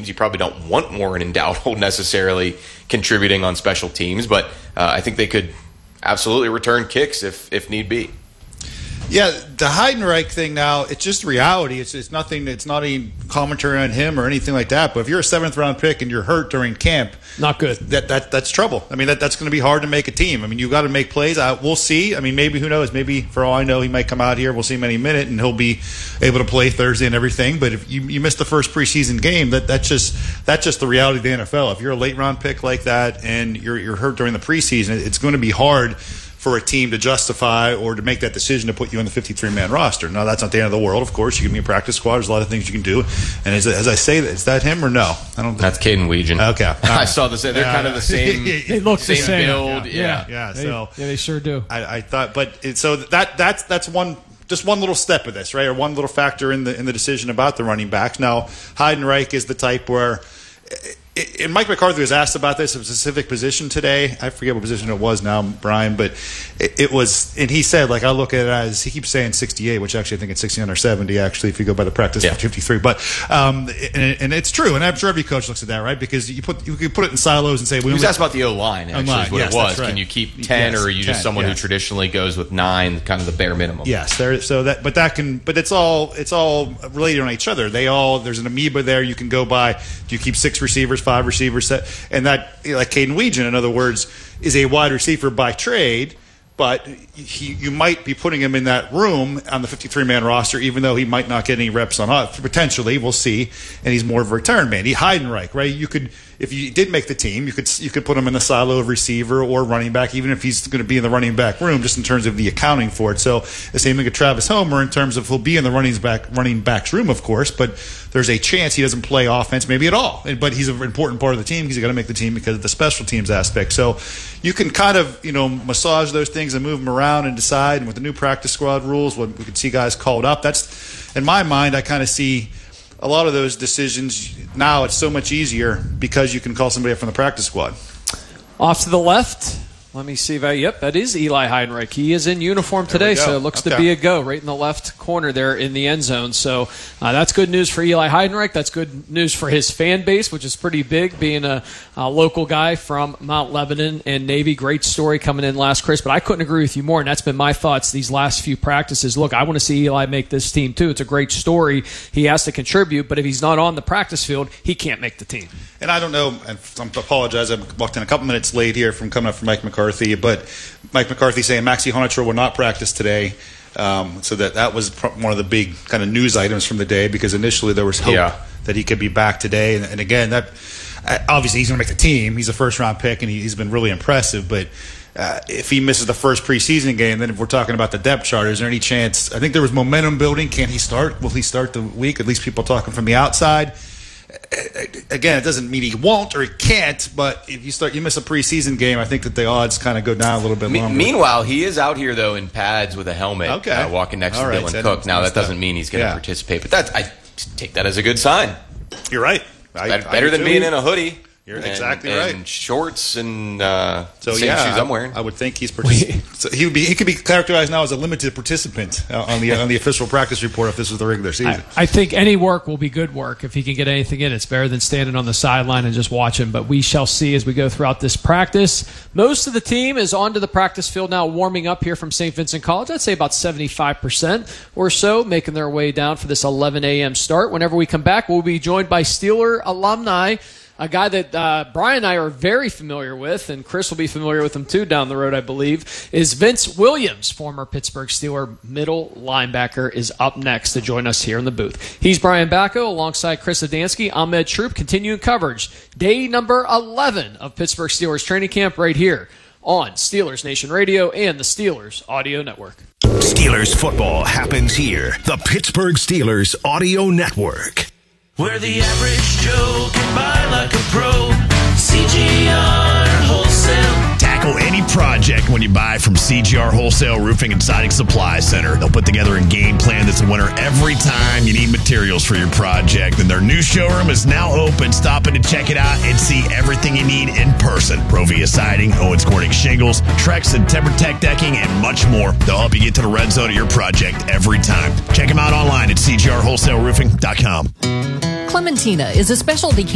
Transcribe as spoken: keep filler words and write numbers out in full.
teams. You probably don't want Warren and Dowdle necessarily contributing on special teams, but uh, I think they could absolutely return kicks if if need be. Yeah, the Heidenreich thing now, it's just reality. It's it's nothing, it's not any commentary on him or anything like that. But if you're a seventh round pick and you're hurt during camp, not good. That that that's trouble. I mean, that that's going to be hard to make a team. I mean, you've got to make plays. I, we'll see. I mean, maybe, who knows? Maybe, for all I know, he might come out here. We'll see him any minute, and he'll be able to play Thursday and everything. But if you, you miss the first preseason game, that that's just that's just the reality of the N F L. If you're a late round pick like that and you're you're hurt during the preseason, it's going to be hard for a team to justify or to make that decision to put you on the fifty-three man roster. Now, that's not the end of the world, of course. You can be a practice squad. There's a lot of things you can do. And as, as I say, is that him or no? I don't. That's Caden Weegan. Okay. Right. I saw the same. They're uh, kind of the same. They look same the same build. Yeah. Yeah. Yeah. Yeah. They, So yeah, they sure do. I, I thought, but it, so that that's that's one. Just one little step of this, right? Or one little factor in the in the decision about the running backs. Now, Heidenreich is the type where. And Mike McCarthy was asked about this, a specific position today. I forget what position it was now, Brian, but it, it was, and he said, like, I look at it as, he keeps saying sixty-eight, which actually I think it's sixty-nine or seventy, actually, if you go by the practice yeah. fifty-three. But, um, and, and it's true, and I'm sure every coach looks at that, right? Because you put you can put it in silos and say, we he was only, asked about the O-line, actually, O-line, is what yes, it was. that's right. Can you keep ten, Yes, or are you ten, just someone yes. who traditionally goes with nine, kind of the bare minimum? Yes, there. So that, but that can, but it's all it's all related on each other. They all, there's an amoeba there. You can go by. Do you keep six receivers, five receivers, set, and that, like Caden Weegan, in other words, is a wide receiver by trade, but he, you might be putting him in that room on the fifty-three man roster, even though he might not get any reps on us. Potentially, we'll see, and he's more of a return man. He Heidenreich, right? You could, if you did make the team, you could you could put him in the silo of receiver or running back, even if he's going to be in the running back room, just in terms of the accounting for it. So the same thing with Travis Homer in terms of he'll be in the running back running backs room, of course, but there's a chance he doesn't play offense maybe at all. But he's an important part of the team because he's got to make the team because of the special teams aspect. So you can kind of, you know, massage those things and move them around and decide. And with the new practice squad rules, when we could see guys called up, that's, in my mind, I kind of see a lot of those decisions now. It's so much easier because you can call somebody up from the practice squad. Off to the left. Let me see if I, yep, that is Eli Heidenreich. He is in uniform today, so it looks okay. to be a go right in the left corner there in the end zone. So uh, that's good news for Eli Heidenreich. That's good news for his fan base, which is pretty big, being a, a local guy from Mount Lebanon and Navy. Great story coming in last Chris, but I couldn't agree with you more, and that's been my thoughts these last few practices. Look, I want to see Eli make this team too. It's a great story. He has to contribute, but if he's not on the practice field, he can't make the team. And I don't know, and I apologize, I walked in a couple minutes late here from coming up from Mike McCarthy, but Mike McCarthy saying Maxie Honitra will not practice today. Um, so that, that was one of the big kind of news items from the day, because initially there was hope yeah. that he could be back today. And, and again, that obviously he's going to make the team. He's a first-round pick, and he, he's been really impressive. But uh, if he misses the first preseason game, then if we're talking about the depth chart, is there any chance? I think there was momentum building. Can he start? Will he start the week? At least people talking from the outside. Again, it doesn't mean he won't or he can't, but if you start, you miss a preseason game, I think that the odds kind of go down a little bit Me- longer. Meanwhile, he is out here though in pads with a helmet, okay. uh, walking next All to right, Dylan so Cook. Now that doesn't up. mean he's going to yeah. participate, but that's I take that as a good sign. You're right. I, better I better than too. being in a hoodie. You're and, exactly and right. Shorts and uh, So same yeah, shoes I'm wearing. I would think he's partic- so he would be. He could be characterized now as a limited participant uh, on the on the official practice report if this was the regular season. I, I think any work will be good work if he can get anything in. It's better than standing on the sideline and just watching. But we shall see as we go throughout this practice. Most of the team is onto the practice field now, warming up here from Saint Vincent College. I'd say about seventy-five percent or so, making their way down for this eleven a.m. start. Whenever we come back, we'll be joined by Steeler alumni. A guy that uh, Brian and I are very familiar with, and Chris will be familiar with him too down the road, I believe, is Vince Williams, former Pittsburgh Steeler middle linebacker, is up next to join us here in the booth. He's Brian Bacco alongside Chris Adamski. I'm Ed Troop, continuing coverage. Day number eleven of Pittsburgh Steelers training camp right here on Steelers Nation Radio and the Steelers Audio Network. Steelers football happens here. The Pittsburgh Steelers Audio Network. Where the average Joe can buy like a pro. C G R Wholesale. Tackle any project when you buy from C G R Wholesale Roofing and Siding Supply Center. They'll put together a game plan that's a winner every time you need materials for your project. And their new showroom is now open. Stop in to check it out and see everything you need in person. Provia Siding, Owens Corning Shingles, Trex and TimberTech Decking, and much more. They'll help you get to the red zone of your project every time. Check them out online at C G R wholesale roofing dot com. Clementina is a specialty